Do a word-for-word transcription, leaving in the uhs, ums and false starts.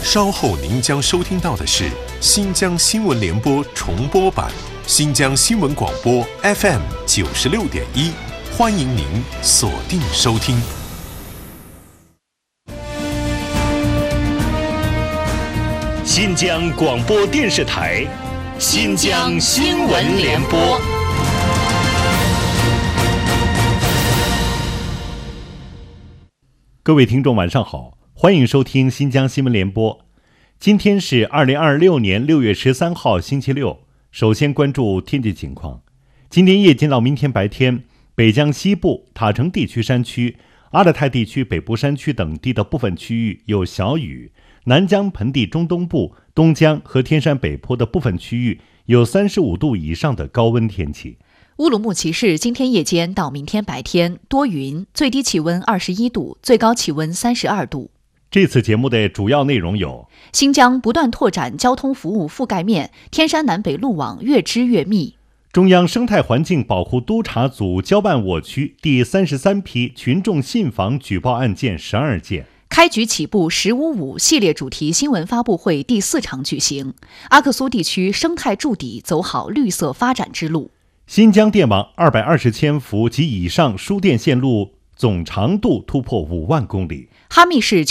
稍后您将收听到的是新疆新闻联播重播版，新疆新闻广播 F M 九十六点一，欢迎您锁定收听。 新疆广播电视台，新疆新闻联播。 各位听众晚上好，欢迎收听新疆新闻联播。今天是二零二六年六月十三号星期六。首先关注天气情况。今天夜间到明天白天，北疆西部、塔城地区山区、阿勒泰地区北部山区等地的部分区域有小雨，南疆盆地中东部、东疆和天山北坡的部分区域有三十五度以上的高温天气。 乌鲁木齐市今天夜间到明天白天多云，最低气温二十一度，最高气温三十二度。 这次节目的主要内容有： 新疆不断拓展交通服务覆盖面，天山南北路网越织越密； 中央生态环境保护督察组交办我区第三十三批群众信访举报案件十二件。 开局起步十五五系列主题新闻发布会第四场举行，阿克苏地区生态筑底走好绿色发展之路。 新疆电网二百二十千伏及以上输电线路总长度突破五万公里。 哈密市